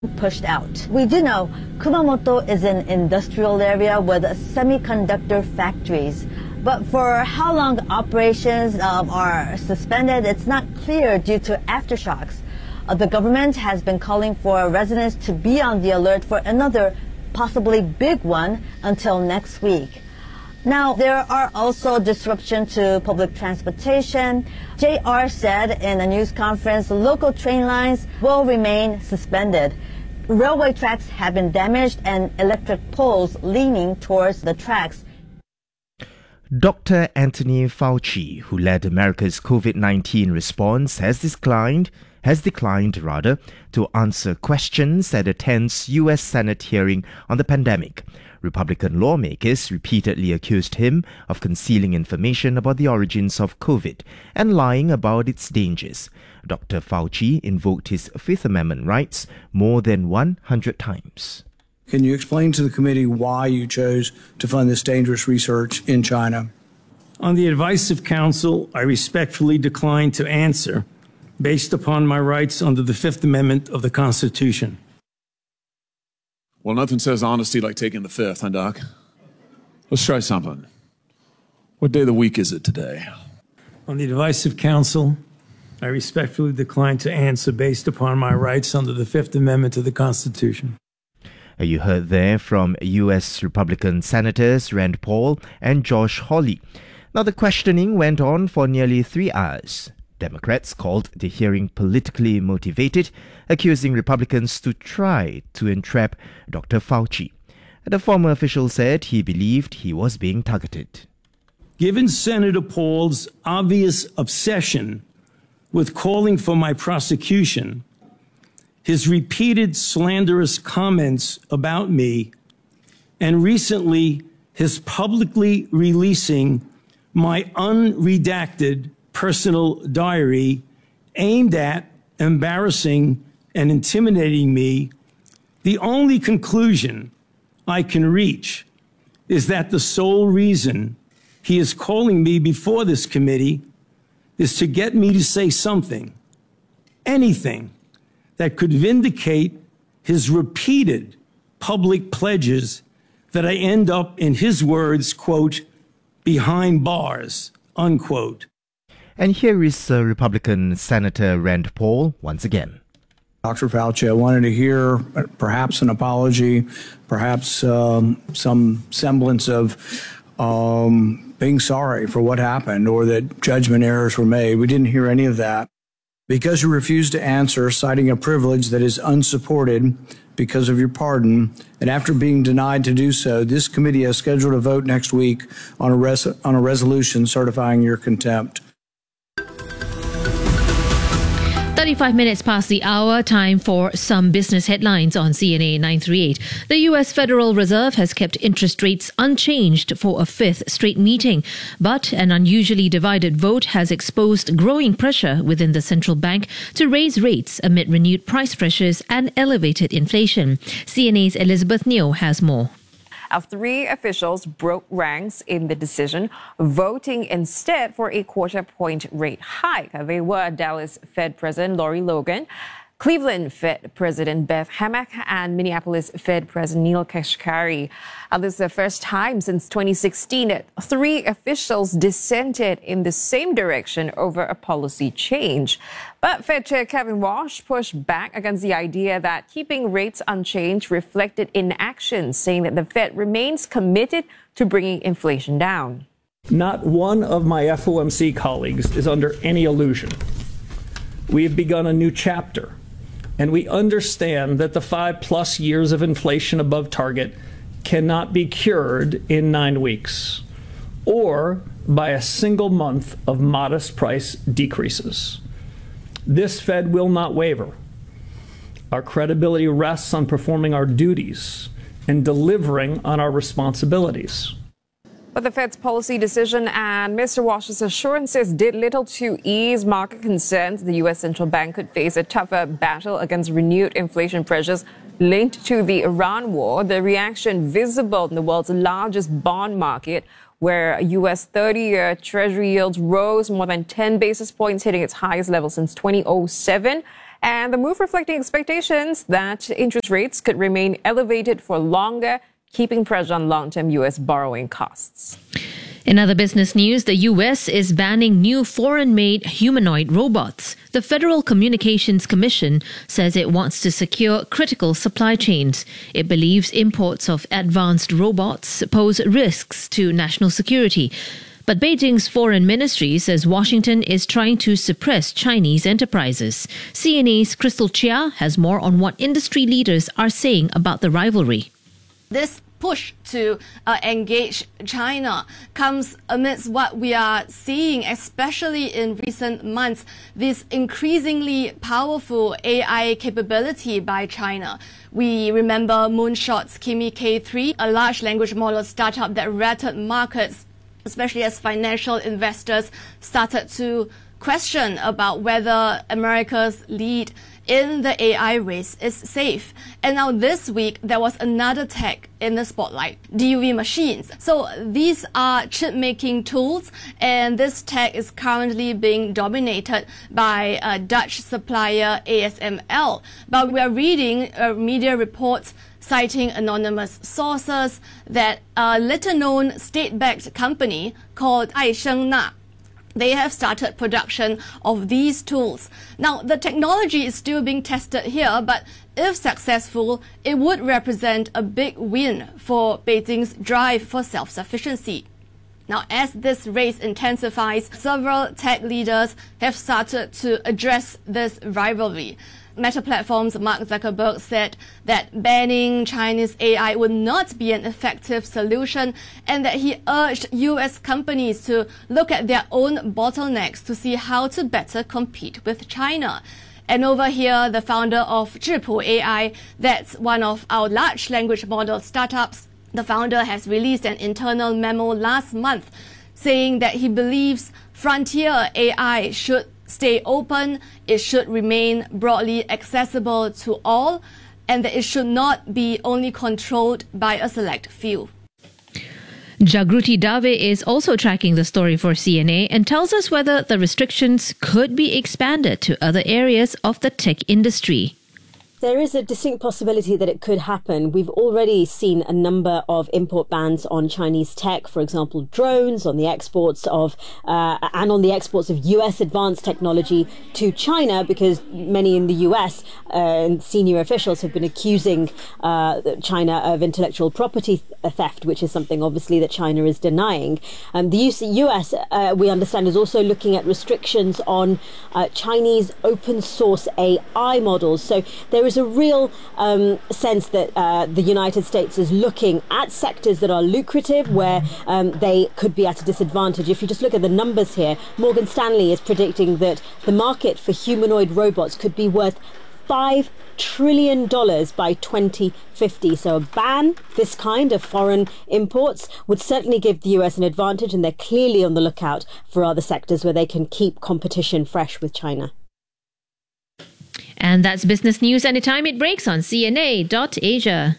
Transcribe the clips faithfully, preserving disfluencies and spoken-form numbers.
pushed out. We do know Kumamoto is an industrial area with semiconductor factories. But for how long operations um, are suspended, it's not clear due to aftershocks. Uh, the government has been calling for residents to be on the alert for another possibly big one until next week. Now, there are also disruptions to public transportation. J R said in a news conference local train lines will remain suspended. Railway tracks have been damaged and electric poles leaning towards the tracks. Doctor Anthony Fauci, who led America's COVID nineteen response, has declined, has declined rather, to answer questions at a tense U S Senate hearing on the pandemic. Republican lawmakers repeatedly accused him of concealing information about the origins of COVID and lying about its dangers. Doctor Fauci invoked his Fifth Amendment rights more than one hundred times. Can you explain to the committee why you chose to fund this dangerous research in China? On the advice of counsel, I respectfully decline to answer based upon my rights under the Fifth Amendment of the Constitution. Well, nothing says honesty like taking the Fifth, huh, Doc? Let's try something. What day of the week is it today? On the advice of counsel, I respectfully decline to answer based upon my rights under the Fifth Amendment of the Constitution. You heard there from U S Republican Senators Rand Paul and Josh Hawley. Now, the questioning went on for nearly three hours. Democrats called the hearing politically motivated, accusing Republicans to try to entrap Doctor Fauci. The former official said he believed he was being targeted. Given Senator Paul's obvious obsession with calling for my prosecution, his repeated slanderous comments about me, and recently his publicly releasing my unredacted personal diary aimed at embarrassing and intimidating me, the only conclusion I can reach is that the sole reason he is calling me before this committee is to get me to say something, anything, that could vindicate his repeated public pledges that I end up, in his words, quote, behind bars, unquote. And here is uh, Republican Senator Rand Paul once again. Doctor Fauci, I wanted to hear perhaps an apology, perhaps um, some semblance of um, being sorry for what happened or that judgment errors were made. We didn't hear any of that. Because you refused to answer, citing a privilege that is unsupported because of your pardon, and after being denied to do so, this committee has scheduled a vote next week on a, res- on a resolution certifying your contempt. thirty-five minutes past the hour, time for some business headlines on C N A nine thirty-eight. The U S Federal Reserve has kept interest rates unchanged for a fifth straight meeting, but an unusually divided vote has exposed growing pressure within the central bank to raise rates amid renewed price pressures and elevated inflation. C N A's Elizabeth Neo has more. Our three officials broke ranks in the decision, voting instead for a quarter point rate hike. They were Dallas Fed President Lori Logan, Cleveland Fed President Beth Hammack, and Minneapolis Fed President Neil Kashkari. Uh, this is the first time since twenty sixteen that three officials dissented in the same direction over a policy change. But Fed Chair Kevin Walsh pushed back against the idea that keeping rates unchanged reflected inaction, saying that the Fed remains committed to bringing inflation down. Not one of my F O M C colleagues is under any illusion. We have begun a new chapter, and we understand that the five plus years of inflation above target cannot be cured in nine weeks or by a single month of modest price decreases. This Fed will not waver. Our credibility rests on performing our duties and delivering on our responsibilities. But the Fed's policy decision and Mister Walsh's assurances did little to ease market concerns. The U S central bank could face a tougher battle against renewed inflation pressures linked to the Iran war. The reaction visible in the world's largest bond market, where U S thirty-year Treasury yields rose more than ten basis points, hitting its highest level since two thousand seven. And the move reflecting expectations that interest rates could remain elevated for longer, keeping pressure on long-term U S borrowing costs. In other business news, the U S is banning new foreign-made humanoid robots. The Federal Communications Commission says it wants to secure critical supply chains. It believes imports of advanced robots pose risks to national security. But Beijing's foreign ministry says Washington is trying to suppress Chinese enterprises. C N A's Crystal Chia has more on what industry leaders are saying about the rivalry. This push to uh, engage China comes amidst what we are seeing, especially in recent months, this increasingly powerful A I capability by China. We remember Moonshot's Kimi K three, a large language model startup that rattled markets, especially as financial investors started to question about whether America's lead in the A I race is safe. And now this week, there was another tech in the spotlight, D U V machines. So these are chip-making tools, and this tech is currently being dominated by a Dutch supplier A S M L. But we are reading uh, media reports citing anonymous sources that a little-known state-backed company called Aisheng Na, they have started production of these tools. Now, the technology is still being tested here, but if successful, it would represent a big win for Beijing's drive for self-sufficiency. Now, as this race intensifies, several tech leaders have started to address this rivalry. Meta Platforms' Mark Zuckerberg said that banning Chinese A I would not be an effective solution, and that he urged U S companies to look at their own bottlenecks to see how to better compete with China. And over here, the founder of Zhipu A I, that's one of our large language model startups, the founder has released an internal memo last month saying that he believes frontier A I should stay open, it should remain broadly accessible to all, and that it should not be only controlled by a select few. Jagruti Dave is also tracking the story for C N A and tells us whether the restrictions could be expanded to other areas of the tech industry. There is a distinct possibility that it could happen. We've already seen a number of import bans on Chinese tech, for example, drones, on the exports of, uh, and on the exports of U S advanced technology to China, because many in the U S uh, and senior officials have been accusing uh, China of intellectual property theft, which is something obviously that China is denying. Um, the U S, uh, we understand, is also looking at restrictions on uh, Chinese open source A I models. So there is There's a real um, sense that uh, the United States is looking at sectors that are lucrative, where um, they could be at a disadvantage. If you just look at the numbers here, Morgan Stanley is predicting that the market for humanoid robots could be worth five trillion dollars by twenty fifty. So a ban, this kind of foreign imports, would certainly give the U S an advantage, and they're clearly on the lookout for other sectors where they can keep competition fresh with China. And that's business news anytime it breaks on C N A dot Asia.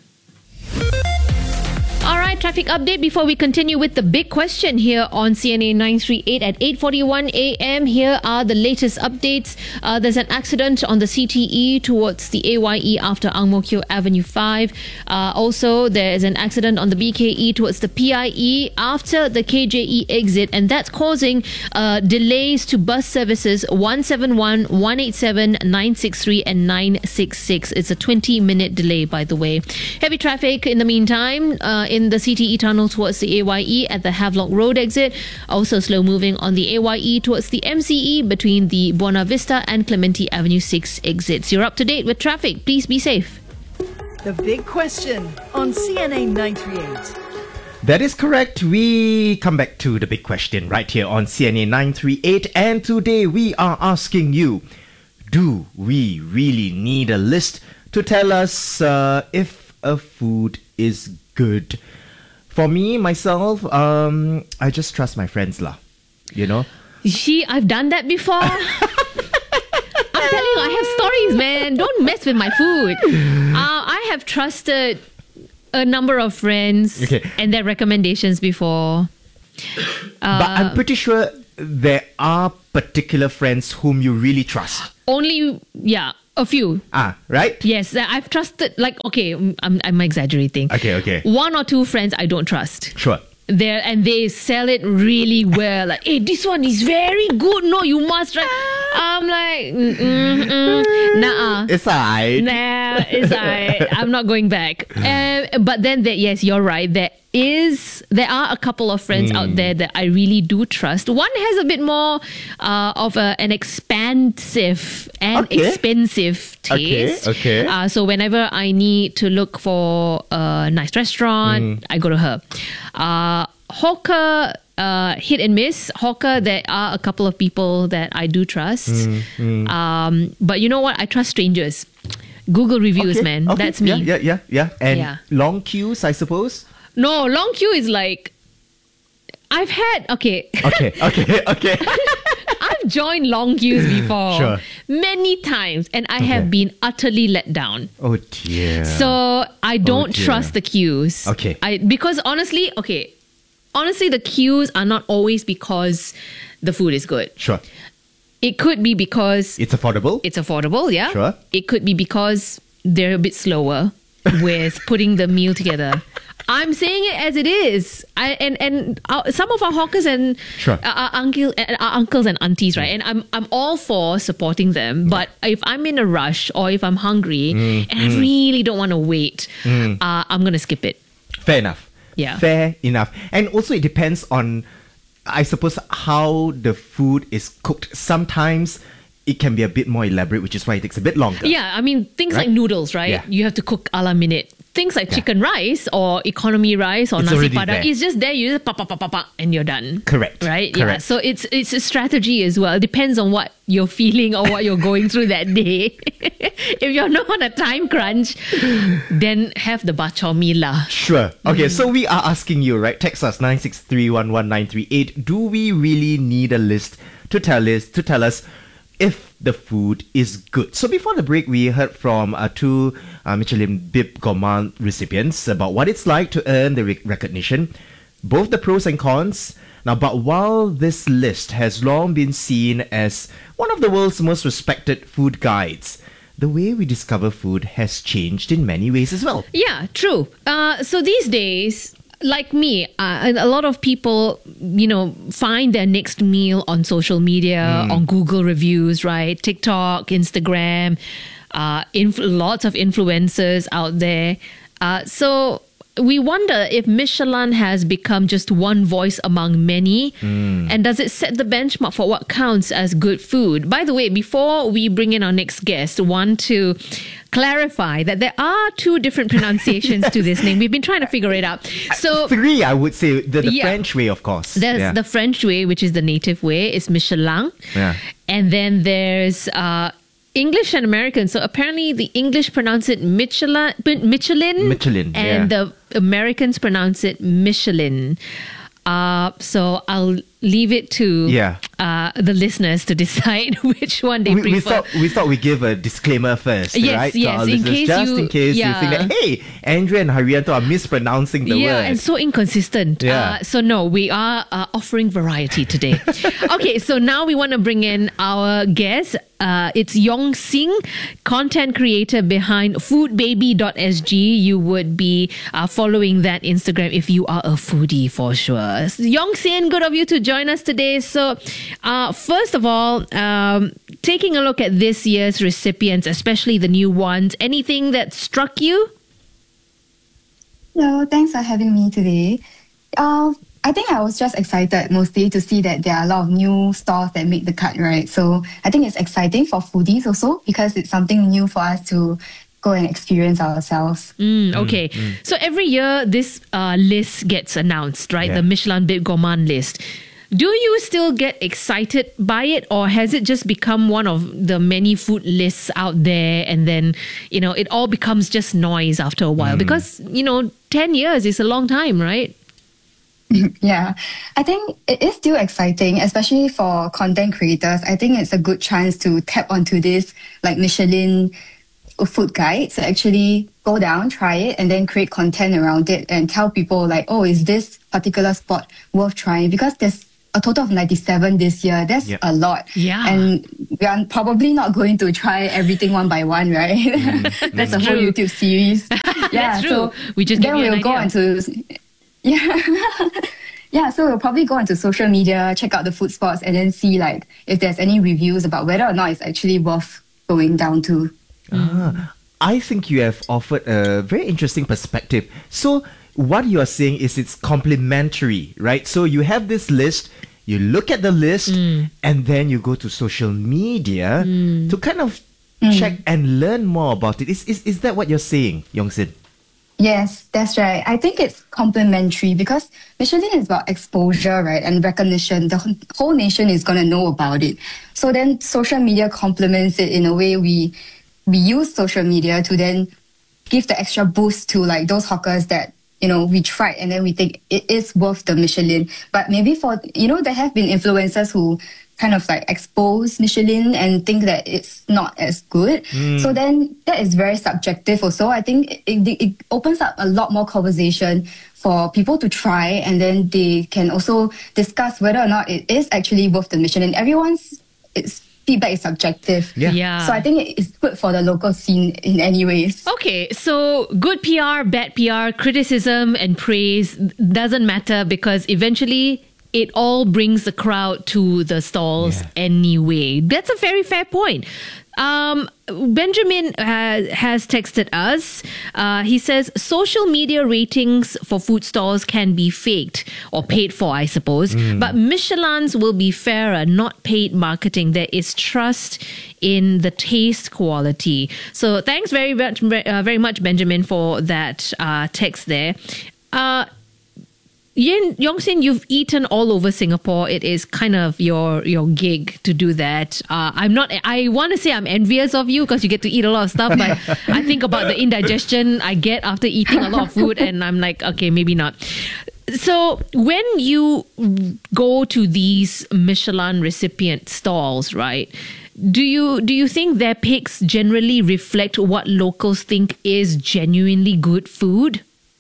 All right, traffic update before we continue with the big question here on C N A nine thirty-eight at eight forty-one a m. Here are the latest updates. Uh, there's an accident on the C T E towards the A Y E after Ang Mo Kio Avenue five. Uh, also, there is an accident on the B K E towards the P I E after the K J E exit, and that's causing uh, delays to bus services one seven one, one eight seven, nine six three and nine six six. It's a twenty minute delay, by the way. Heavy traffic in the meantime uh, in the C T E tunnel towards the A Y E at the Havelock Road exit. Also slow moving on the A Y E towards the M C E between the Buona Vista and Clementi Avenue six exits. You're up to date with traffic. Please be safe. The big question on C N A nine thirty-eight. That is correct. We come back to the big question right here on C N A nine thirty-eight, and today we are asking you, do we really need a list to tell us uh, if a food is good? For me, myself, um, I just trust my friends lah. You know? See, I've done that before. I'm telling you, I have stories, man. Don't mess with my food. Uh, I have trusted a number of friends Okay. and their recommendations before. Uh, But I'm pretty sure there are particular friends whom you really trust. Only, yeah, A few. Ah, right? Yes, I've trusted, like, okay, I'm, I'm exaggerating. Okay, okay. One or two friends I don't trust. Sure. There, and they sell it really well. Like, hey, this one is very good. No, you must try. I'm like, mm, mm, mm, nah. It's alright. Nah, it's alright. I'm not going back. Uh, but then, that, yes, you're right. There is, there are a couple of friends mm. out there that I really do trust. One has a bit more uh, of a, an expansive and okay. expensive taste. Okay. Okay. Uh, so whenever I need to look for a nice restaurant, mm. I go to her. Uh, hawker, uh, hit and miss. Hawker, there are a couple of people that I do trust. Mm, mm. Um, but you know what? I trust strangers. Google reviews, okay, man. okay, That's me. Yeah, yeah, yeah, yeah. And yeah. long queues, I suppose? No, long queue is like, I've had, okay. Okay, okay, okay. I've joined long queues before. Sure. Many times, and I okay. have been utterly let down. Oh dear. So I don't oh trust the queues. Okay. I because honestly, okay, honestly, the queues are not always because the food is good. Sure. It could be because it's affordable. It's affordable, yeah. Sure. It could be because they're a bit slower with putting the meal together. I'm saying it as it is. I and and our, some of our hawkers and sure. our, uncle, our uncles and aunties, right? And I'm I'm all for supporting them. But if I'm in a rush or if I'm hungry mm, and mm. I really don't want to wait, mm. uh, I'm gonna skip it. Fair enough. Yeah. Fair enough. And also it depends on, I suppose, how the food is cooked. Sometimes it can be a bit more elaborate, which is why it takes a bit longer. Yeah, I mean, things right? like noodles, right? Yeah. You have to cook a la minute. Things like yeah. chicken rice or economy rice or it's nasi padang, there. it's just there. You just pa pa pa pa pa and you're done. Correct. Right. Correct. Yeah. So it's it's a strategy as well. It depends on what you're feeling or what you're going through that day. If you're not on a time crunch, then have the bak chor mee lah. Sure. Okay. Mm. So we are asking you, right? Text us nine six three one one nine three eight. Do we really need a list to tell us to tell us if the food is good? So before the break, we heard from uh, two uh, Michelin Bib Gourmand recipients about what it's like to earn the rec- recognition, both the pros and cons. Now, but while this list has long been seen as one of the world's most respected food guides, the way we discover food has changed in many ways as well. Yeah, true. Uh, so these days, like me, uh, a lot of people, you know, find their next meal on social media, mm. on Google reviews, right? TikTok, Instagram, uh, inf- lots of influencers out there. Uh, so we wonder if Michelin has become just one voice among many, mm. and does it set the benchmark for what counts as good food? By the way, before we bring in our next guest, want to clarify that there are two different pronunciations to this name. We've been trying to figure it out. So three, I would say. The, the yeah, French way, of course. There's yeah. the French way, which is the native way, is Michelin. Yeah. And then there's uh, English and American. So apparently the English pronounce it Michelin, Michelin, Michelin, and yeah. the Americans pronounce it Michelin. Uh, so I'll leave it to yeah. uh, the listeners to decide which one they we, prefer. We thought, we thought we'd give a disclaimer first, yes, right? Yes, to our in listeners, case just you, in case yeah. you think that, hey, Andrea and Haryanto are mispronouncing the yeah, word. Yeah, and so inconsistent. Yeah. Uh, so no, we are uh, offering variety today. Okay, so now we want to bring in our guest. Uh, it's Yong Sing, content creator behind food baby dot s g. You would be uh, following that Instagram if you are a foodie for sure. Yong Sing, good of you to join us today. So, uh, first of all, um, taking a look at this year's recipients, especially the new ones, anything that struck you? Hello, thanks for having me today. Uh, I think I was just excited mostly to see that there are a lot of new stores that make the cut, right? So I think it's exciting for foodies also because it's something new for us to go and experience ourselves. Mm, okay. Mm, mm. So every year this uh, list gets announced, right? Yeah. The Michelin Bib Gourmand list. Do you still get excited by it, or has it just become one of the many food lists out there and then, you know, it all becomes just noise after a while? Mm. Because, you know, ten years is a long time, right? Yeah, I think it is still exciting, especially for content creators. I think it's a good chance to tap onto this like Michelin food guide. So actually go down, try it, and then create content around it and tell people like, oh, is this particular spot worth trying? Because there's a total of ninety-seven this year. That's Yep. a lot. Yeah. And we are probably not going to try everything one by one, right? Mm. That's a That's whole true. YouTube series. Yeah, That's true. so We just then give you an we'll go idea. into yeah. Yeah, so we'll probably go onto social media, check out the food spots, and then see like if there's any reviews about whether or not it's actually worth going down to. Ah, I think you have offered a very interesting perspective. So, what you are saying is it's complementary, right? So, you have this list, you look at the list, and then you go to social media to kind of check and learn more about it. Is, is, is that what you're saying, Yong-Sin? Yes, that's right. I think it's complementary because Michelin is about exposure, right, and recognition. The wh- whole nation is going to know about it. So then social media complements it in a way we we use social media to then give the extra boost to like those hawkers that, you know, we tried and then we think it is worth the Michelin. But maybe for, you know, there have been influencers who kind of like expose Michelin and think that it's not as good. So then that is very subjective also. I think it, it, it opens up a lot more conversation for people to try, and then they can also discuss whether or not it is actually worth the Michelin. Everyone's it's, feedback is subjective. Yeah. Yeah. So I think it's good for the local scene in any ways. Okay, so good P R, bad P R, criticism and praise doesn't matter because eventually it all brings the crowd to the stalls Yeah. anyway. That's a very fair point. Um, Benjamin uh, has texted us. Uh, he says social media ratings for food stalls can be faked or paid for, I suppose. But Michelin's will be fairer, not paid marketing. There is trust in the taste quality. So thanks very much, uh, very much, Benjamin, for that uh, text there. Uh, Yin Yong-Sin, you've eaten all over Singapore. It is kind of your your gig to do that. Uh, I'm not. I want to say I'm envious of you because you get to eat a lot of stuff. But I think about the indigestion I get after eating a lot of food, and I'm like, okay, maybe not. So when you go to these Michelin recipient stalls, right? Do you do you think their picks generally reflect what locals think is genuinely good food?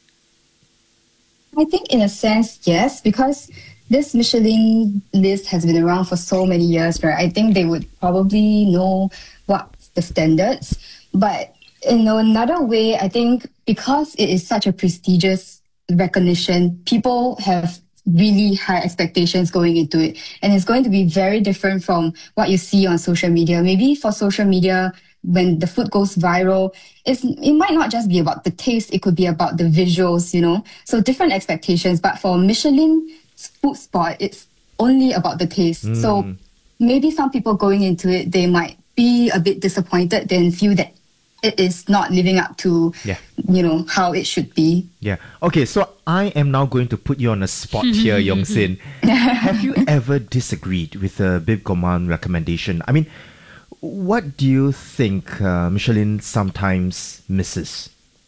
I think in a sense, yes, because this Michelin list has been around for so many years, right? I think they would probably know what's the standards. But in another way, I think because it is such a prestigious recognition, people have really high expectations going into it. And it's going to be very different from what you see on social media. Maybe for social media, when the food goes viral, it's, it might not just be about the taste, it could be about the visuals, you know? So different expectations. But for Michelin food spot, it's only about the taste. Mm. So maybe some people going into it, they might be a bit disappointed, then feel that it is not living up to, Yeah. you know, how it should be. Yeah. Okay, so I am now going to put you on a spot here, Yong-Sin. Have you ever disagreed with a Bib Gourmand recommendation? I mean, what do you think uh, Michelin sometimes misses?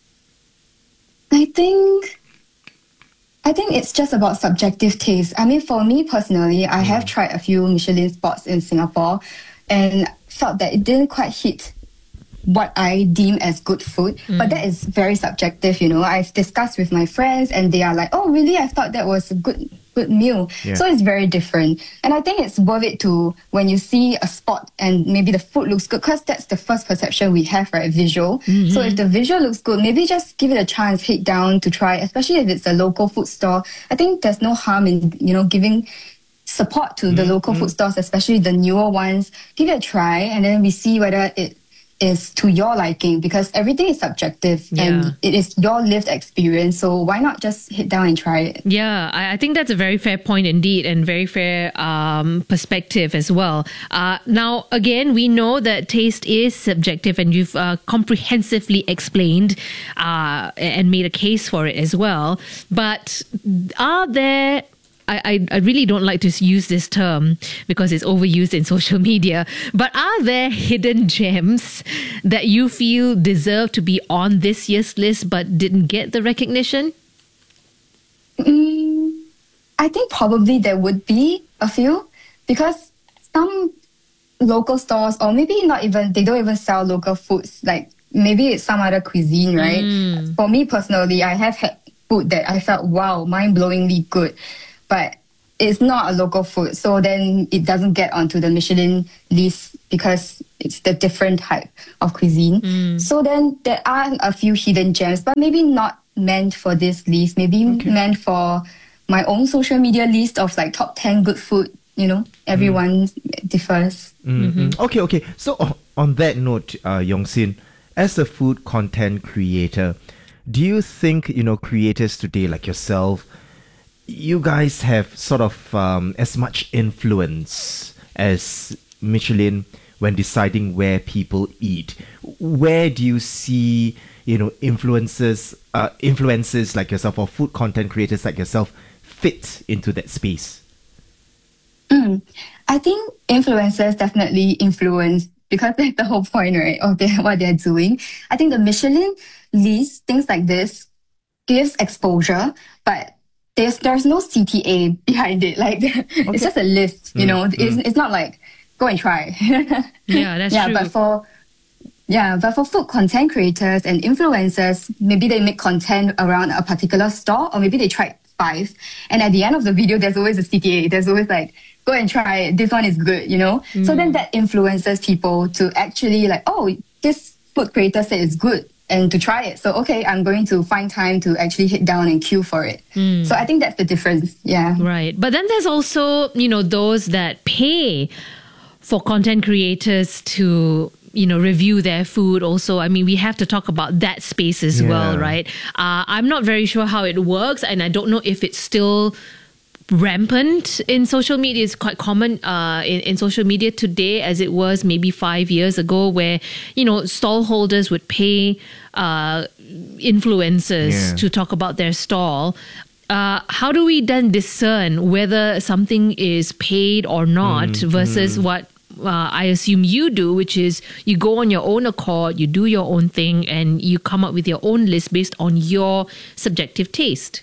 I think I think it's just about subjective taste. I mean, for me personally, I have tried a few Michelin spots in Singapore and felt that it didn't quite hit what I deem as good food. But that is very subjective, you know. I've discussed with my friends and they are like, oh, really? I thought that was a good good meal. Yeah. So it's very different. And I think it's worth it to, when you see a spot and maybe the food looks good, because that's the first perception we have, right? Visual. So if the visual looks good, maybe just give it a chance, head down to try, especially if it's a local food store. I think there's no harm in, you know, giving support to the local food stores, especially the newer ones. Give it a try and then we see whether it is to your liking, because everything is subjective Yeah. and it is your lived experience. So why not just hit down and try it? Yeah, I, I think that's a very fair point indeed, and very fair um, perspective as well. Uh, now, again, we know that taste is subjective, and you've uh, comprehensively explained uh, and made a case for it as well. But are there I, I, I really don't like to use this term because it's overused in social media, but are there hidden gems that you feel deserve to be on this year's list but didn't get the recognition? Mm, I think probably there would be a few, because some local stores, or maybe not even, they don't even sell local foods, like maybe it's some other cuisine, right? For me personally, I have had food that I felt, wow, mind-blowingly good. But it's not a local food, so then it doesn't get onto the Michelin list because it's the different type of cuisine. Mm. So then there are a few hidden gems, but maybe not meant for this list, maybe Okay. meant for my own social media list of like top ten good food. You know, everyone mm. differs. Mm-hmm. Okay, okay. So uh, on that note, uh, Yong-Sin, as a food content creator, do you think, you know, creators today like yourself, you guys have sort of um, as much influence as Michelin when deciding where people eat? Where do you see, you know, influencers, uh, influencers like yourself or food content creators like yourself fit into that space? Mm. I think influencers definitely influence because that's the whole point, right, of their, what they're doing. I think the Michelin list, things like this, gives exposure, but there's there's no C T A behind it. Like okay. It's just a list, you mm, know. Mm. It's it's not like go and try. Yeah, that's yeah, true. But for yeah, but for food content creators and influencers, maybe they make content around a particular store, or maybe they tried five, and at the end of the video, there's always a C T A. There's always like, go and try it. This one is good, you know. Mm. So then that influences people to actually like, oh, this food creator said it's good, and to try it. So, okay, I'm going to find time to actually hit down and queue for it. Mm. So I think that's the difference. Yeah. Right. But then there's also, you know, those that pay for content creators to, you know, review their food also. I mean, we have to talk about that space as yeah. well, right? Uh, I'm not very sure how it works, and I don't know if it's still rampant in social media. It's quite common uh, in, in social media today as it was maybe five years ago, where, you know, stall holders would pay uh, influencers yeah. to talk about their stall. Uh, how do we then discern whether something is paid or not mm, versus mm. what uh, I assume you do, which is you go on your own accord, you do your own thing, and you come up with your own list based on your subjective taste?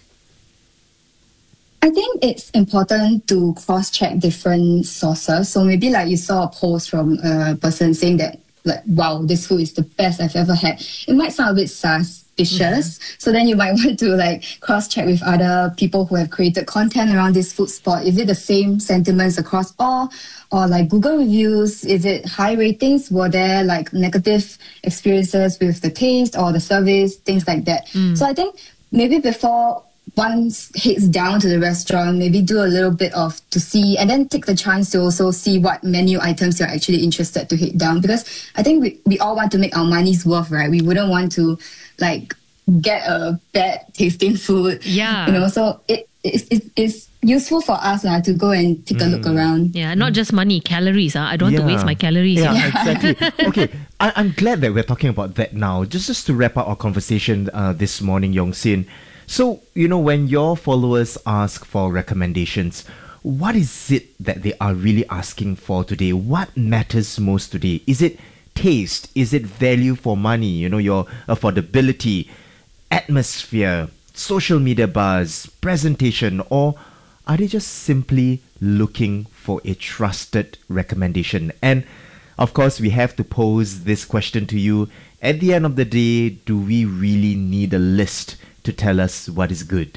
I think it's important to cross-check different sources. So maybe like you saw a post from a person saying that, like, wow, this food is the best I've ever had. It might sound a bit suspicious. Mm-hmm. So then you might want to like cross-check with other people who have created content around this food spot. Is it the same sentiments across all? Or like Google reviews? Is it high ratings? Were there like negative experiences with the taste or the service? Things like that. Mm. So I think maybe before once heads down to the restaurant, maybe do a little bit of to see, and then take the chance to also see what menu items you're actually interested to hit down. Because I think we, we all want to make our money's worth, right? We wouldn't want to like get a bad tasting food. Yeah. You know, so it, it, it it's useful for us lah, to go and take mm. a look around. Yeah, not just money, calories. Huh? I don't yeah. want to waste my calories. Yeah, yeah. exactly. Okay, I, I'm glad that we're talking about that now. Just, just to wrap up our conversation uh, this morning, Yong-Sin. So, you know, when your followers ask for recommendations, what is it that they are really asking for today? What matters most today? Is it taste? Is it value for money? You know, your affordability, atmosphere, social media buzz, presentation, or are they just simply looking for a trusted recommendation? And of course, we have to pose this question to you. At the end of the day, do we really need a list to tell us what is good?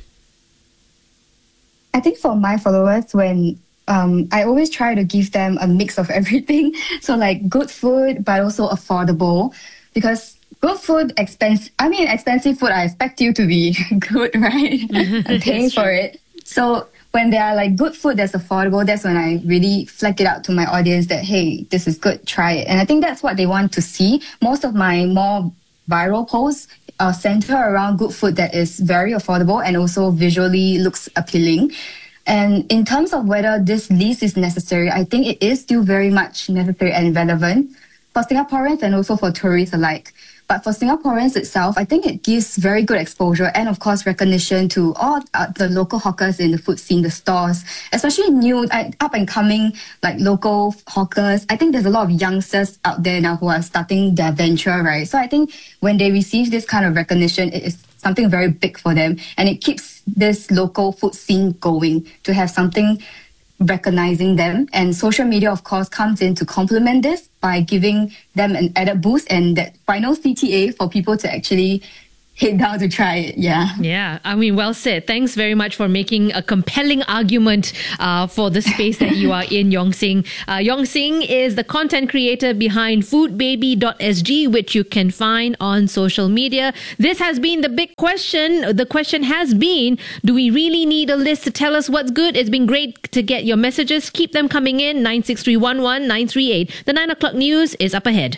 I think for my followers, when um, I always try to give them a mix of everything. So like good food, but also affordable. Because good food, expensive, I mean, expensive food, I expect you to be good, right? I'm paying for it. So when they are like good food that's affordable, that's when I really flag it out to my audience that, hey, this is good, try it. And I think that's what they want to see. Most of my more viral posts uh, center around good food that is very affordable and also visually looks appealing. And in terms of whether this list is necessary, I think it is still very much necessary and relevant for Singaporeans and also for tourists alike. But for Singaporeans itself, I think it gives very good exposure and, of course, recognition to all uh, the local hawkers in the food scene, the stores, especially new, uh, up-and-coming like local hawkers. I think there's a lot of youngsters out there now who are starting their venture, right? So I think when they receive this kind of recognition, it is something very big for them. And it keeps this local food scene going to have something recognizing them. And social media, of course, comes in to complement this by giving them an added boost and that final C T A for people to actually head down to try it. Yeah. Yeah, I mean, well said. Thanks very much for making a compelling argument uh, for the space that you are in, Yong Sing. Uh, Yong Sing is the content creator behind food baby dot s g, which you can find on social media. This has been the big question. The question has been, do we really need a list to tell us what's good? It's been great to get your messages. Keep them coming in. nine six three one one nine three eight. The nine o'clock news is up ahead.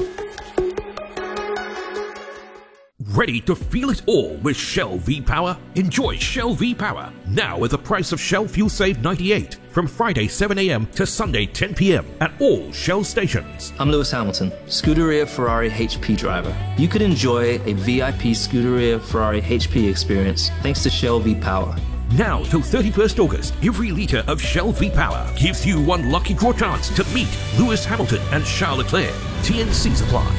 Ready to feel it all with Shell V-Power? Enjoy Shell V-Power now with the price of Shell Fuel Save ninety-eight from Friday seven a.m. to Sunday ten p.m. at all Shell stations. I'm Lewis Hamilton, Scuderia Ferrari H P driver. You could enjoy a V I P Scuderia Ferrari H P experience thanks to Shell V-Power. Now till thirty-first August, every litre of Shell V-Power gives you one lucky draw chance to meet Lewis Hamilton and Charles Leclerc. T N Cs apply.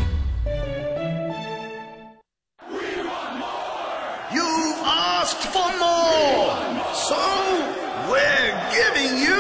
You've asked for more, so we're giving you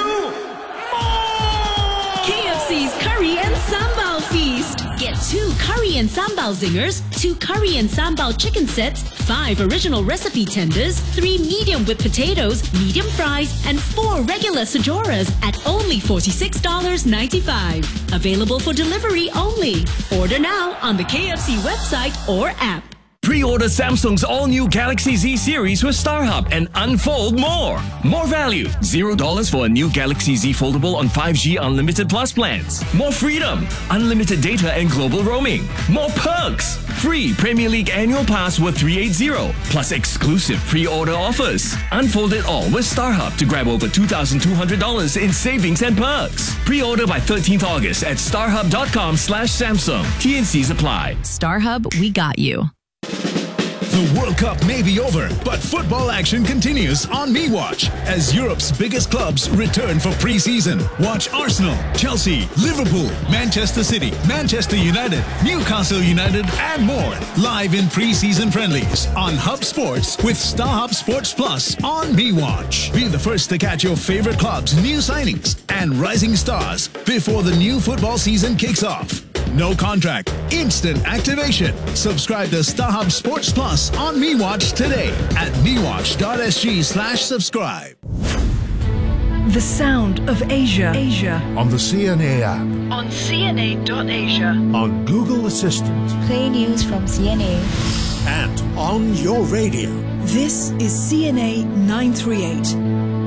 more! K F C's Curry and Sambal Feast. Get two Curry and Sambal Zingers, two Curry and Sambal chicken sets, five original recipe tenders, three medium with potatoes, medium fries, and four regular Sajoras at only forty-six dollars and ninety-five cents. Available for delivery only. Order now on the K F C website or app. Pre-order Samsung's all-new Galaxy Z series with StarHub and unfold more. More value. zero dollars for a new Galaxy Z Foldable on five G Unlimited Plus plans. More freedom. Unlimited data and global roaming. More perks. Free Premier League annual pass worth three hundred eighty. Plus exclusive pre-order offers. Unfold it all with StarHub to grab over two thousand two hundred dollars in savings and perks. Pre-order by thirteenth August at starhub.com slash Samsung. T N Cs apply. StarHub, we got you. The World Cup may be over, but football action continues on MeWatch as Europe's biggest clubs return for pre-season. Watch Arsenal, Chelsea, Liverpool, Manchester City, Manchester United, Newcastle United, and more live in pre-season friendlies on Hub Sports with StarHub Sports Plus on MeWatch. Be the first to catch your favorite clubs' new signings and rising stars before the new football season kicks off. No contract, instant activation. Subscribe to StarHub Sports Plus on MeWatch today at mewatch.sg slash subscribe. The sound of Asia. Asia. On the C N A app. On C N A dot asia. On Google Assistant. Play news from C N A. And on your radio. This is C N A nine thirty-eight.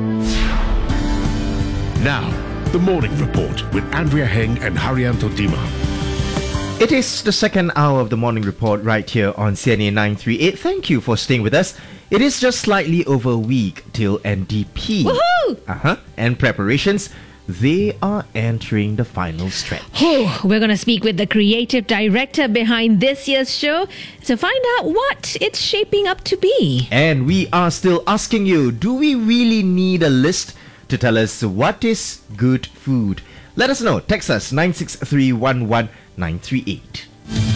Now, the Morning Report with Andrea Heng and Haryanto Dima. It is the second hour of the Morning Report right here on C N A nine thirty-eight. Thank you for staying with us. It is just slightly over a week till N D P. Woohoo! Uh-huh. And preparations, they are entering the final stretch. Oh, we're going to speak with the creative director behind this year's show to find out what it's shaping up to be. And we are still asking you, do we really need a list to tell us what is good food? Let us know. Text us nine six three one one nine three eight.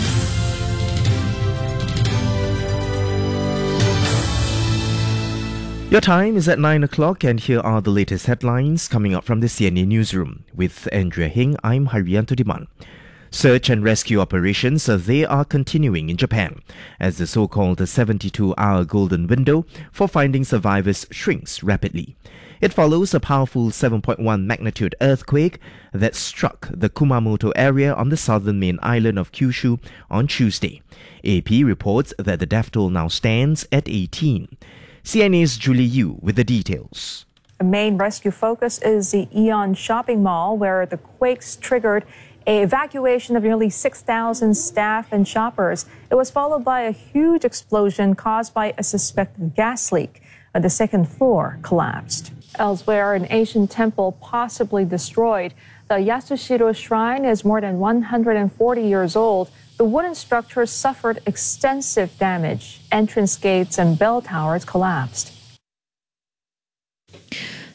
Your time is at nine o'clock, and here are the latest headlines coming up from the C N A newsroom. With Andrea Heng, I'm Haryanto Diman. Search and rescue operations, uh, they are continuing in Japan as the so-called seventy-two hour golden window for finding survivors shrinks rapidly. It follows a powerful seven point one magnitude earthquake that struck the Kumamoto area on the southern main island of Kyushu on Tuesday. A P reports that the death toll now stands at eighteen. C N A's Julie Yu with the details. The main rescue focus is the Aeon shopping mall, where the quakes triggered an evacuation of nearly six thousand staff and shoppers. It was followed by a huge explosion caused by a suspected gas leak. The second floor collapsed. Elsewhere, an ancient temple possibly destroyed. The Yasushiro Shrine is more than one hundred forty years old. The wooden structure suffered extensive damage. Entrance gates and bell towers collapsed.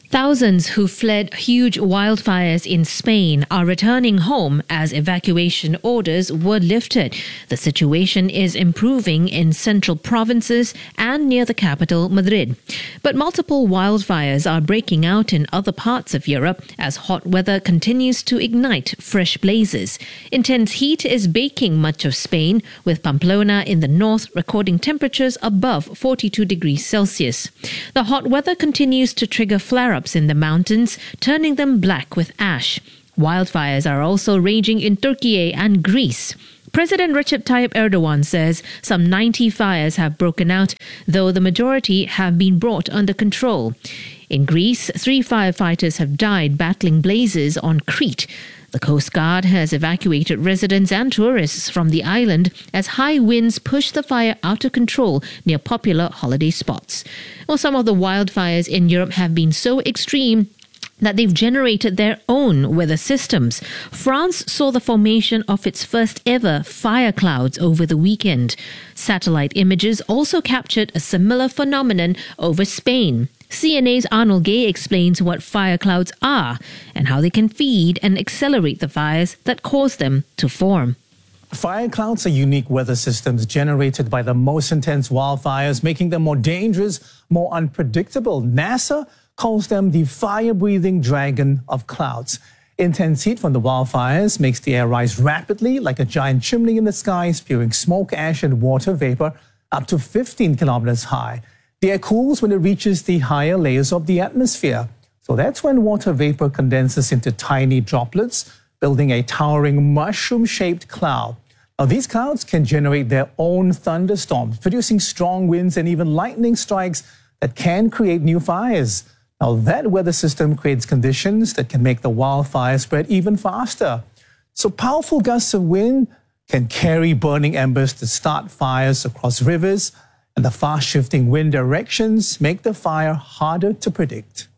Thousands who fled huge wildfires in Spain are returning home as evacuation orders were lifted. The situation is improving in central provinces and near the capital, Madrid. But multiple wildfires are breaking out in other parts of Europe as hot weather continues to ignite fresh blazes. Intense heat is baking much of Spain, with Pamplona in the north recording temperatures above forty-two degrees Celsius. The hot weather continues to trigger flare-ups in the mountains, turning them black with ash. Wildfires are also raging in Turkey and Greece. President Recep Tayyip Erdogan says some ninety fires have broken out, though the majority have been brought under control. In Greece, three firefighters have died battling blazes on Crete. The Coast Guard has evacuated residents and tourists from the island as high winds push the fire out of control near popular holiday spots. Well, some of the wildfires in Europe have been so extreme that they've generated their own weather systems. France saw the formation of its first ever fire clouds over the weekend. Satellite images also captured a similar phenomenon over Spain. C N A's Arnold Gay explains what fire clouds are and how they can feed and accelerate the fires that cause them to form. Fire clouds are unique weather systems generated by the most intense wildfires, making them more dangerous, more unpredictable. NASA calls them the fire-breathing dragon of clouds. Intense heat from the wildfires makes the air rise rapidly like a giant chimney in the sky, spewing smoke, ash, and water vapor up to fifteen kilometers high. The air cools when it reaches the higher layers of the atmosphere. So that's when water vapor condenses into tiny droplets, building a towering mushroom-shaped cloud. Now, these clouds can generate their own thunderstorms, producing strong winds and even lightning strikes that can create new fires. Now, that weather system creates conditions that can make the wildfire spread even faster. So powerful gusts of wind can carry burning embers to start fires across rivers, and the fast-shifting wind directions make the fire harder to predict.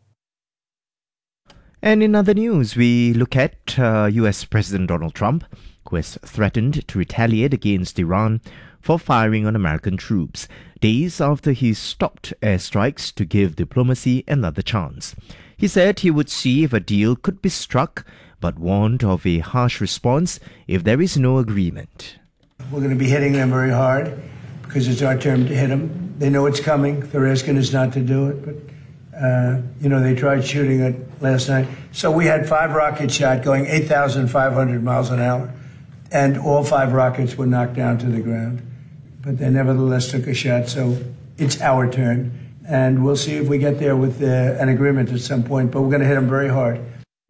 And in other news, we look at uh, U S President Donald Trump, who has threatened to retaliate against Iran for firing on American troops, days after he stopped airstrikes to give diplomacy another chance. He said he would see if a deal could be struck, but warned of a harsh response if there is no agreement. We're going to be hitting them very hard because it's our turn to hit them. They know it's coming. They're asking us not to do it, but Uh, you know, they tried shooting it last night. So we had five rockets shot going eight thousand five hundred miles an hour, and all five rockets were knocked down to the ground. But they nevertheless took a shot, so it's our turn. And we'll see if we get there with uh, an agreement at some point, but we're going to hit them very hard.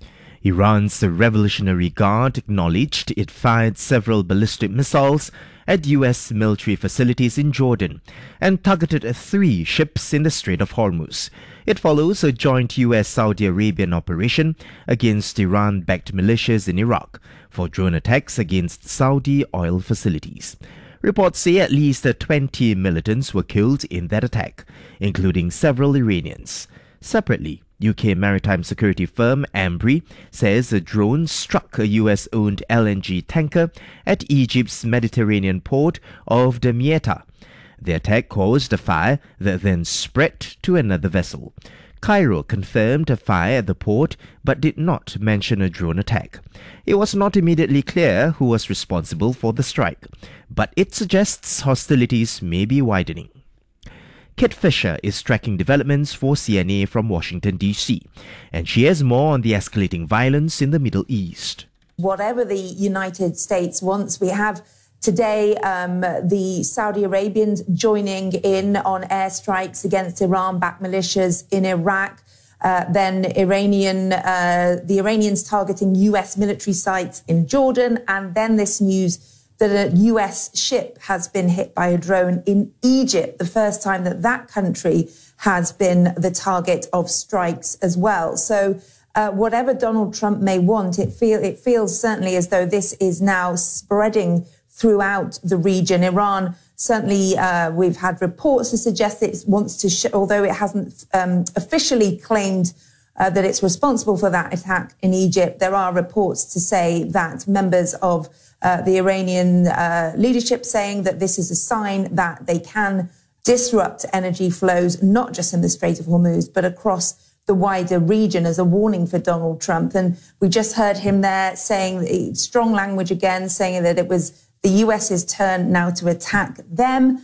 Iran's Revolutionary Guard acknowledged it fired several ballistic missiles at U S military facilities in Jordan and targeted three ships in the Strait of Hormuz. It follows a joint U S-Saudi Arabian operation against Iran-backed militias in Iraq for drone attacks against Saudi oil facilities. Reports say at least twenty militants were killed in that attack, including several Iranians. Separately, U K maritime security firm Ambry says a drone struck a U S-owned L N G tanker at Egypt's Mediterranean port of Damietta. The attack caused a fire that then spread to another vessel. Cairo confirmed a fire at the port but did not mention a drone attack. It was not immediately clear who was responsible for the strike, but it suggests hostilities may be widening. Kit Fisher is tracking developments for C N A from Washington, D C, and she has more on the escalating violence in the Middle East. Whatever the United States wants, we have today um, the Saudi Arabians joining in on airstrikes against Iran-backed militias in Iraq. Uh, then Iranian, uh, the Iranians targeting U S military sites in Jordan, and then this news that a U S ship has been hit by a drone in Egypt, the first time that that country has been the target of strikes as well. So uh, whatever Donald Trump may want, it, feel, it feels certainly as though this is now spreading throughout the region. Iran, certainly uh, we've had reports to suggest it wants to, sh- although it hasn't um, officially claimed uh, that it's responsible for that attack in Egypt, there are reports to say that members of Uh, the Iranian uh, leadership saying that this is a sign that they can disrupt energy flows, not just in the Strait of Hormuz, but across the wider region as a warning for Donald Trump. And we just heard him there saying strong language again, saying that it was the U S's turn now to attack them.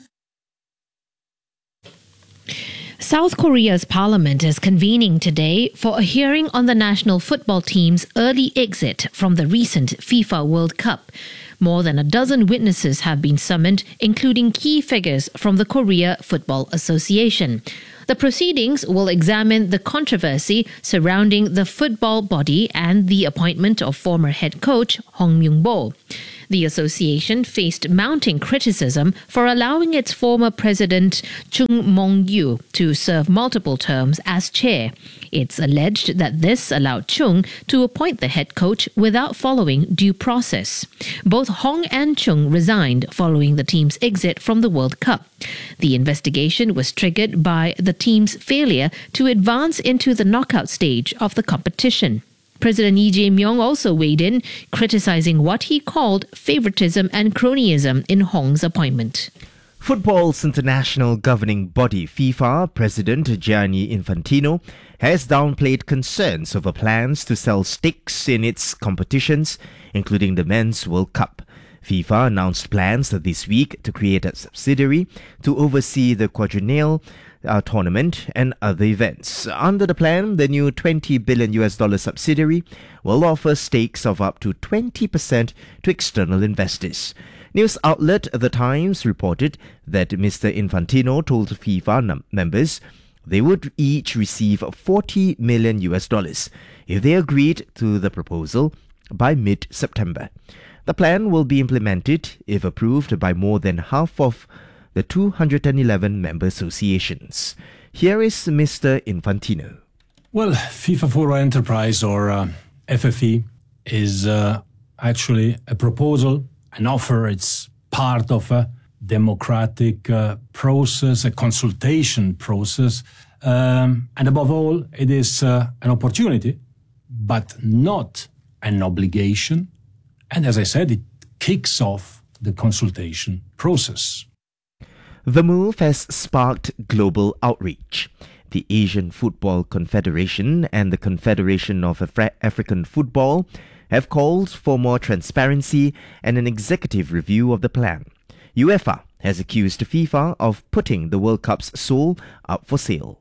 South Korea's parliament is convening today for a hearing on the national football team's early exit from the recent FIFA World Cup. More than a dozen witnesses have been summoned, including key figures from the Korea Football Association. The proceedings will examine the controversy surrounding the football body and the appointment of former head coach Hong Myung-bo. The association faced mounting criticism for allowing its former president Chung Mong-yu to serve multiple terms as chair. It's alleged that this allowed Chung to appoint the head coach without following due process. Both Hong and Chung resigned following the team's exit from the World Cup. The investigation was triggered by the team's failure to advance into the knockout stage of the competition. President Lee Jae-myung also weighed in, criticizing what he called favoritism and cronyism in Hong's appointment. Football's international governing body, FIFA, President Gianni Infantino has downplayed concerns over plans to sell stakes in its competitions, including the Men's World Cup. FIFA announced plans this week to create a subsidiary to oversee the quadrennial uh, tournament and other events. Under the plan, the new twenty billion U S dollar subsidiary will offer stakes of up to twenty percent to external investors. News outlet The Times reported that Mister Infantino told FIFA num- members they would each receive forty million U S dollars if they agreed to the proposal by mid-September. The plan will be implemented if approved by more than half of the two hundred eleven member associations. Here is Mister Infantino. Well, FIFA for Enterprise, or uh, F F E, is uh, actually a proposal, an offer. It's part of a democratic uh, process, a consultation process. Um, and above all, it is uh, an opportunity, but not an obligation. And as I said, it kicks off the consultation process. The move has sparked global outrage. The Asian Football Confederation and the Confederation of Afri- African Football have called for more transparency and an executive review of the plan. UEFA has accused FIFA of putting the World Cup's soul up for sale.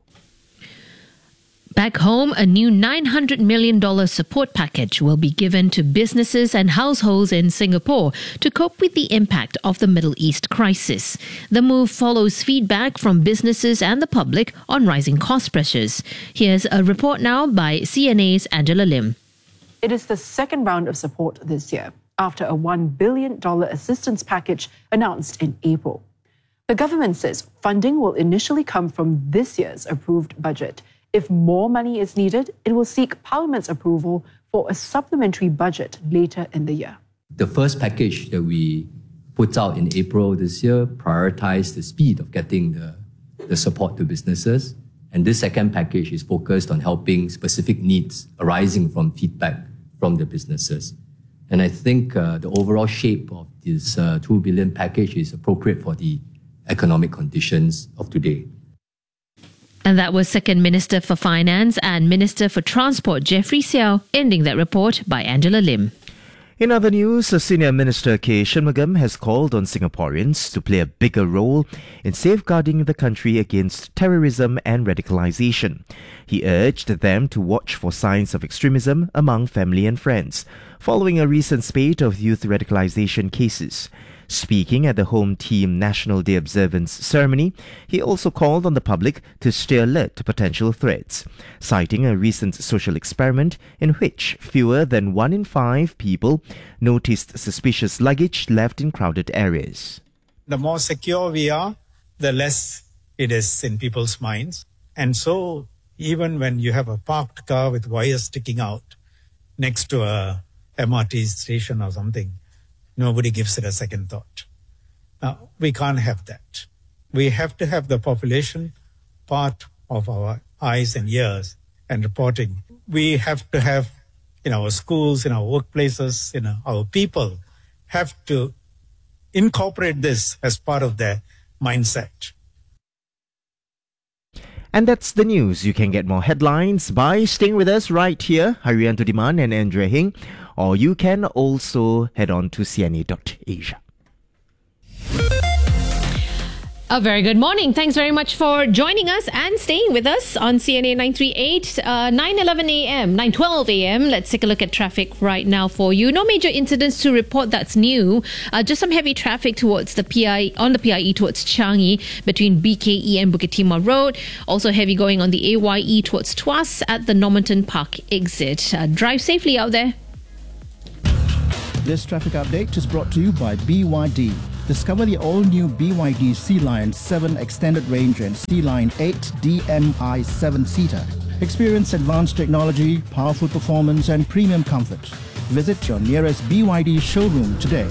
Back home, a new nine hundred million dollars support package will be given to businesses and households in Singapore to cope with the impact of the Middle East crisis. The move follows feedback from businesses and the public on rising cost pressures. Here's a report now by C N A's Angela Lim. It is the second round of support this year, after a one billion dollars assistance package announced in April. The government says funding will initially come from this year's approved budget. If more money is needed, it will seek Parliament's approval for a supplementary budget later in the year. The first package that we put out in April this year prioritized the speed of getting the, the support to businesses. And this second package is focused on helping specific needs arising from feedback from the businesses. And I think uh, the overall shape of this uh, two billion dollars package is appropriate for the economic conditions of today. And that was Second Minister for Finance and Minister for Transport Jeffrey Seow, ending that report by Angela Lim. In other news, Senior Minister K. Shanmugam has called on Singaporeans to play a bigger role in safeguarding the country against terrorism and radicalisation. He urged them to watch for signs of extremism among family and friends, following a recent spate of youth radicalisation cases. Speaking at the Home Team National Day observance ceremony, he also called on the public to stay alert to potential threats, citing a recent social experiment in which fewer than one in five people noticed suspicious luggage left in crowded areas. The more secure we are, the less it is in people's minds. And so, even when you have a parked car with wires sticking out next to a M R T station or something, nobody gives it a second thought. Now, we can't have that. We have to have the population part of our eyes and ears and reporting. We have to have, in our schools, in our workplaces, you know, our people have to incorporate this as part of their mindset. And that's the news. You can get more headlines by staying with us right here, Harianto Diman and Andrea Hing, or you can also head on to c n a dot asia. A very good morning. Thanks very much for joining us and staying with us on C N A nine thirty-eight, uh, nine eleven a m, nine twelve a m. Let's take a look at traffic right now for you. No major incidents to report that's new. Uh, just some heavy traffic towards the P I on the P I E towards Changi between B K E and Bukit Timah Road. Also heavy going on the A Y E towards Tuas at the Normanton Park exit. Uh, drive safely out there. This traffic update is brought to you by B Y D. Discover the all-new B Y D Sea Lion seven Extended Range and Sea Lion eight D M I seven-seater. Experience advanced technology, powerful performance and premium comfort. Visit your nearest B Y D showroom today.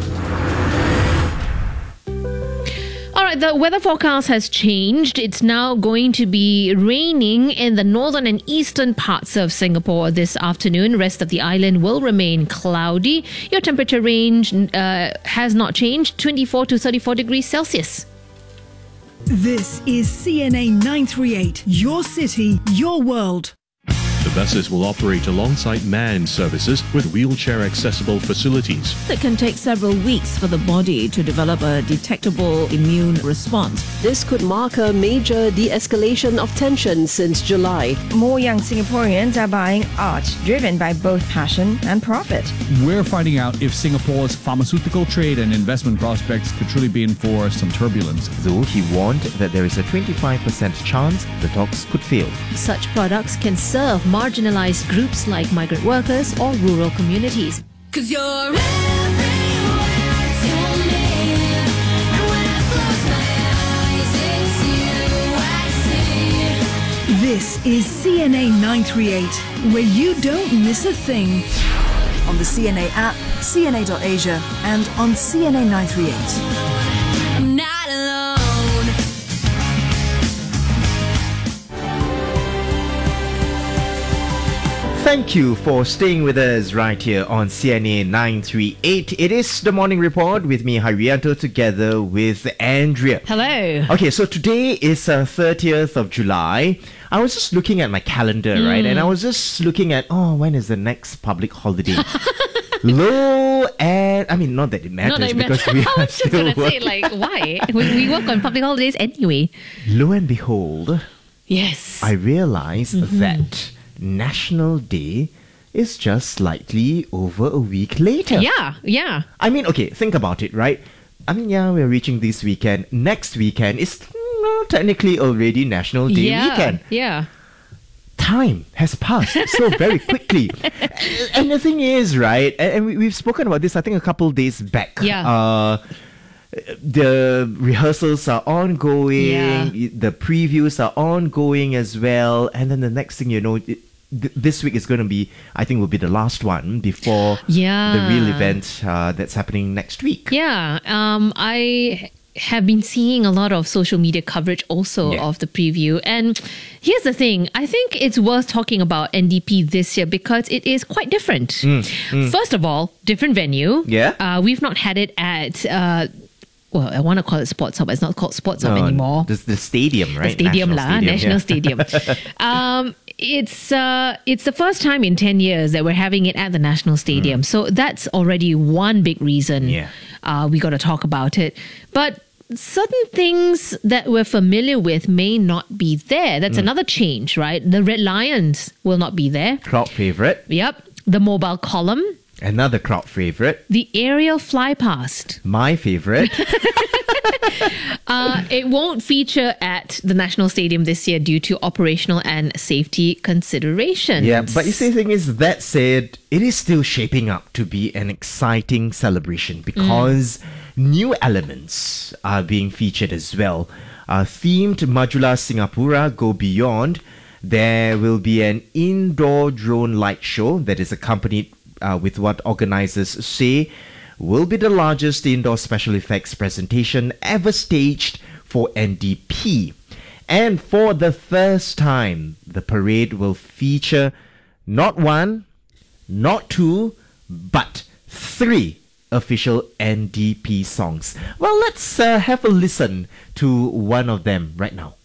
The weather forecast has changed. It's now going to be raining in the northern and eastern parts of Singapore this afternoon. Rest of the island will remain cloudy. Your temperature range uh, has not changed, twenty-four to thirty-four degrees Celsius. This is C N A nine thirty-eight, your city, your world. The buses will operate alongside manned services with wheelchair-accessible facilities. It can take several weeks for the body to develop a detectable immune response. This could mark a major de-escalation of tension since July. More young Singaporeans are buying art, driven by both passion and profit. We're finding out if Singapore's pharmaceutical trade and investment prospects could truly be in for some turbulence. Though he warned that there is a twenty-five percent chance the talks could fail. Such products can serve marginalized groups like migrant workers or rural communities. 'Cause you're everywhere to me, and when I close my eyes, it's you I see. This is C N A nine thirty-eight, where you don't miss a thing. On the C N A app, c n a dot asia, and on C N A nine thirty-eight. I'm not alone. Thank you for staying with us right here on C N A nine thirty-eight. It is the morning report with me, Harianto, together with Andrea. Hello. Okay, so today is uh, thirtieth of July. I was just looking at my calendar, mm. right? And I was just looking at, oh, when is the next public holiday? Lo and I mean, not that it matters, not that it because matters. we I are was just going to say, like, why? We, we work on public holidays anyway. Lo and behold, yes, I realized mm-hmm. that National Day is just slightly over a week later. Yeah, yeah. I mean, okay, think about it, right? I mean, yeah, we're reaching this weekend. Next weekend is mm, technically already National Day yeah, weekend. Yeah. Time has passed so very quickly. And the thing is, right, and we, we've spoken about this, I think, a couple of days back. Yeah. Uh, the rehearsals are ongoing, yeah. the previews are ongoing as well, and then the next thing you know, it, th- this week is going to be, I think, will be the last one before yeah. the real event uh, that's happening next week. Yeah, um, I have been seeing a lot of social media coverage also yeah. of the preview, and here's the thing, I think it's worth talking about N D P this year because it is quite different. Mm, mm. First of all, different venue. Yeah. Uh, we've not had it at... Uh, well, I want to call it Sports Hub. It's not called Sports Hub no, anymore. The, the stadium, right? The stadium, National la, Stadium. National Yeah. Stadium. um, it's uh, it's the first time in ten years that we're having it at the National Stadium. Mm. So that's already one big reason yeah. uh, we got to talk about it. But certain things that we're familiar with may not be there. That's mm. another change, right? The Red Lions will not be there. Crowd favourite. Yep. The mobile column. Another crowd favourite. The aerial fly past. My favourite. uh, it won't feature at the National Stadium this year due to operational and safety considerations. Yeah, but you see, the thing is, that said, it is still shaping up to be an exciting celebration because mm. new elements are being featured as well. Uh, themed Majulah Singapura go beyond. There will be an indoor drone light show that is accompanied Uh, with what organisers say will be the largest indoor special effects presentation ever staged for N D P. And for the first time, the parade will feature not one, not two, but three official N D P songs. Well, let's uh, have a listen to one of them right now.